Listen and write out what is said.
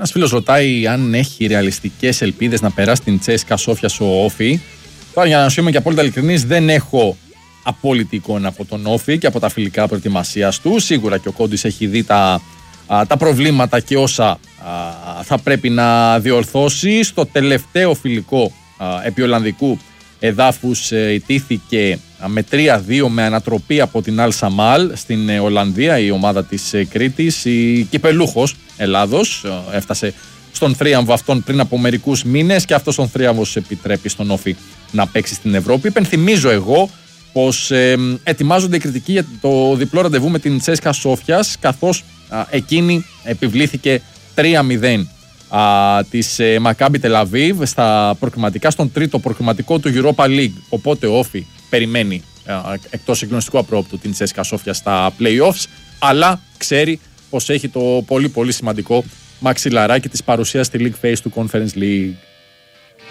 Ένας φίλος ρωτάει αν έχει ρεαλιστικές ελπίδες να περάσει την Τσέσκα Σόφιας ο Όφη. Τώρα, για να σου είμαι και απόλυτα ειλικρινής, δεν έχω απόλυτη εικόνα από τον Όφη και από τα φιλικά προετοιμασίας του. Σίγουρα και ο Κόντης έχει δει τα προβλήματα και όσα θα πρέπει να διορθώσει. Στο τελευταίο φιλικό επί Ολλανδικού εδάφους ιτήθηκε με 3-2 με ανατροπή από την Αλ Σαμάλ στην Ολλανδία, η ομάδα της Κρήτης. Η κυπελούχος Ελλάδος έφτασε στον θρίαμβο αυτόν πριν από μερικούς μήνες και αυτός ο θρίαμβος επιτρέπει στον Όφη να παίξει στην Ευρώπη. Υπενθυμίζω εγώ πως ετοιμάζονται οι κριτικοί για το διπλό ραντεβού με την Τσέσκα Σόφιας, καθώς εκείνη επιβλήθηκε 3-0 της Μακάμπι Τελαβίβ στα προκριματικά, στον τρίτο προκριματικό του Europa League. Οπότε ο Όφη περιμένει εκτός συγκλονιστικού απρόπτου την Τσέσκα Σόφια στα play-offs, αλλά ξέρει πως έχει το πολύ πολύ σημαντικό μαξιλαράκι της παρουσίας στη League Phase του Conference League.